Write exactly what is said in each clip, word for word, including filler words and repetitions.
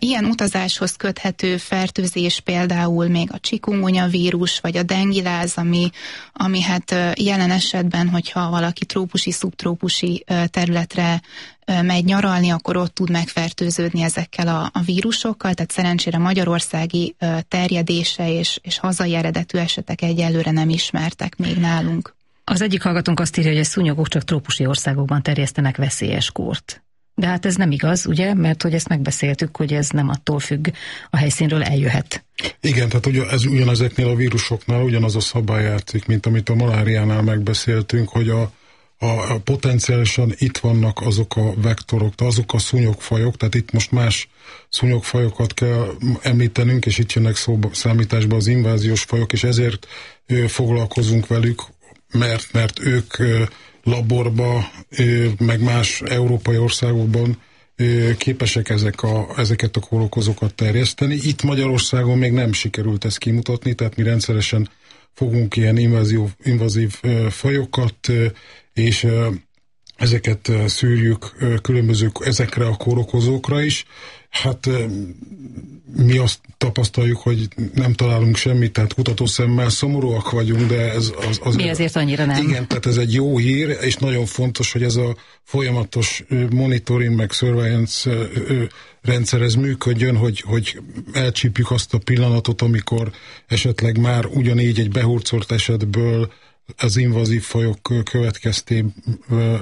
Ilyen utazáshoz köthető fertőzés például még a chikungunya vírus, vagy a dengiláz, ami, ami hát jelen esetben, hogyha valaki trópusi, szubtrópusi területre megy nyaralni, akkor ott tud megfertőződni ezekkel a, a vírusokkal, tehát szerencsére magyarországi terjedése és, és hazai eredetű esetek egyelőre nem ismertek még nálunk. Az egyik hallgatónk azt írja, hogy a szúnyogok csak trópusi országokban terjesztenek veszélyes kórt. De hát ez nem igaz, ugye? Mert hogy ezt megbeszéltük, hogy ez nem attól függ, a helyszínről eljöhet. Igen, tehát ugye ez ugyanezeknél a vírusoknál ugyanaz a szabály játszik, mint amit a maláriánál megbeszéltünk, hogy a, a, a potenciálisan itt vannak azok a vektorok, azok a szúnyogfajok, tehát itt most más szúnyogfajokat kell említenünk, és itt jönnek szóba, számításba az inváziós fajok, és ezért ö, foglalkozunk velük, mert, mert ők ö, laborba, meg más európai országokban képesek ezek a, ezeket a kórokozókat terjeszteni. Itt Magyarországon még nem sikerült ezt kimutatni, tehát mi rendszeresen fogunk ilyen invazív, invazív fajokat, és ezeket szűrjük különböző ezekre a kórokozókra is. Hát mi azt tapasztaljuk, hogy nem találunk semmit, tehát kutatószemmel szomorúak vagyunk, de ez az, az... Mi azért annyira nem. Igen, tehát ez egy jó hír, és nagyon fontos, hogy ez a folyamatos monitoring meg surveillance rendszer ez működjön, hogy, hogy elcsípjük azt a pillanatot, amikor esetleg már ugyanígy egy behurcolt esetből az invazív fajok következtében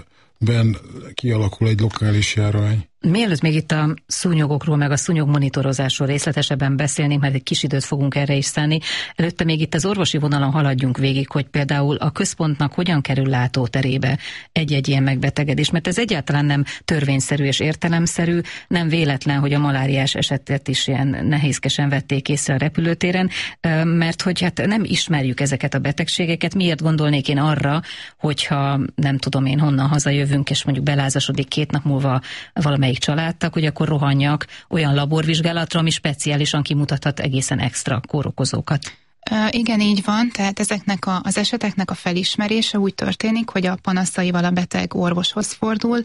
kialakul egy lokális járvány. Mielőtt még itt a szúnyogokról, meg a szúnyog monitorozásról részletesebben beszélnénk, mert egy kis időt fogunk erre is szállni, előtte még itt az orvosi vonalon haladjunk végig, hogy például a központnak hogyan kerül látóterébe egy-egy ilyen megbetegedés, mert ez egyáltalán nem törvényszerű és értelemszerű, nem véletlen, hogy a maláriás esetet is ilyen nehézkesen vették észre a repülőtéren, mert hogy hát nem ismerjük ezeket a betegségeket, miért gondolnék én arra, hogyha nem tudom én honnan hazajövünk, és mondjuk belázasodik két nap múlva valamelyik családtag, hogy akkor rohanjak olyan laborvizsgálatra, ami speciálisan kimutathat egészen extra kórokozókat. Igen, így van, tehát ezeknek a, az eseteknek a felismerése úgy történik, hogy a panaszaival a beteg orvoshoz fordul,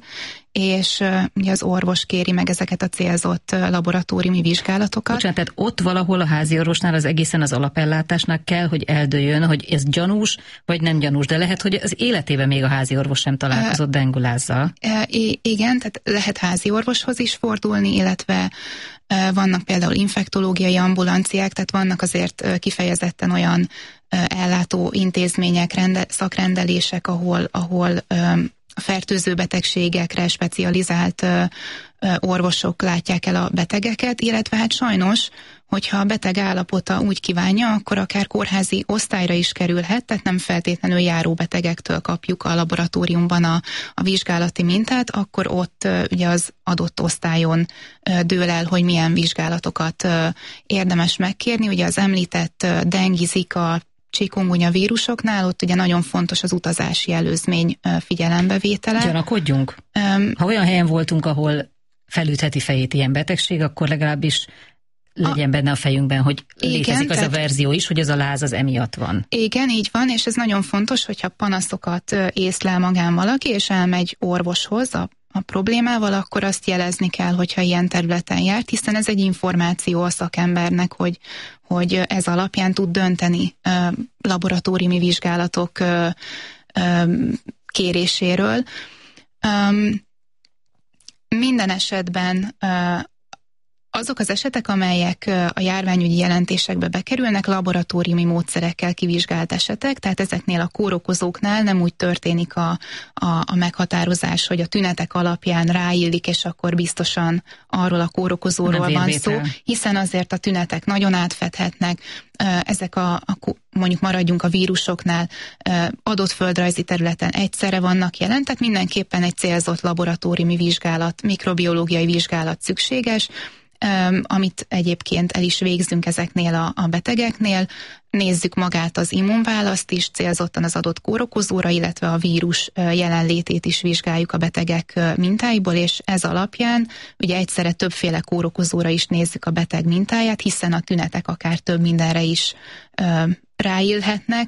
és uh, ugye az orvos kéri meg ezeket a célzott uh, laboratóriumi vizsgálatokat. Bocsánat, tehát ott valahol a háziorvosnál az egészen az alapellátásnak kell, hogy eldőjön, hogy ez gyanús, vagy nem gyanús, de lehet, hogy az életében még a háziorvos sem találkozott uh, dengulázzal. Uh, igen, tehát lehet háziorvoshoz is fordulni, illetve uh, vannak például infektológiai ambulanciák, tehát vannak azért uh, kifejezetten olyan uh, ellátó intézmények, rende, szakrendelések, ahol, ahol um, a fertőző betegségekre specializált ö, ö, orvosok látják el a betegeket, illetve hát sajnos, hogyha a beteg állapota úgy kívánja, akkor akár kórházi osztályra is kerülhet, tehát nem feltétlenül járó betegektől kapjuk a laboratóriumban a, a vizsgálati mintát, akkor ott ö, ugye az adott osztályon ö, dől el, hogy milyen vizsgálatokat ö, érdemes megkérni. Ugye az említett ö, dengi, zika, chikungunya vírusoknál ott ugye nagyon fontos az utazási előzmény figyelembevétele. Gyanakodjunk. Um, ha olyan helyen voltunk, ahol felütheti fejét ilyen betegség, akkor legalábbis legyen a, benne a fejünkben, hogy igen, létezik az tehát, a verzió is, hogy az a láz az emiatt van. Igen, így van, és ez nagyon fontos, hogyha panaszokat észlel magán valaki, és elmegy orvoshoz a a problémával, akkor azt jelezni kell, hogyha ilyen területen járt, hiszen ez egy információ a szakembernek, hogy, hogy ez alapján tud dönteni uh, laboratóriumi vizsgálatok uh, uh, kéréséről. Um, minden esetben uh, azok az esetek, amelyek a járványügyi jelentésekbe bekerülnek, laboratóriumi módszerekkel kivizsgált esetek, tehát ezeknél a kórokozóknál nem úgy történik a, a, a meghatározás, hogy a tünetek alapján ráillik, és akkor biztosan arról a kórokozóról van szó, hiszen azért a tünetek nagyon átfedhetnek, ezek a, a mondjuk maradjunk a vírusoknál, adott földrajzi területen egyszerre vannak jelen, tehát mindenképpen egy célzott laboratóriumi vizsgálat, mikrobiológiai vizsgálat szükséges, amit egyébként el is végzünk ezeknél a, a betegeknél. Nézzük magát az immunválaszt is, célzottan az adott kórokozóra, illetve a vírus jelenlétét is vizsgáljuk a betegek mintáiból, és ez alapján ugye egyszerre többféle kórokozóra is nézzük a beteg mintáját, hiszen a tünetek akár több mindenre is ö, ráillhetnek,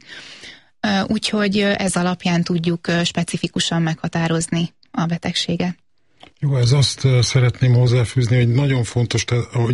úgyhogy ez alapján tudjuk specifikusan meghatározni a betegséget. Jó, ez azt szeretném hozzáfűzni, hogy nagyon fontos, hogy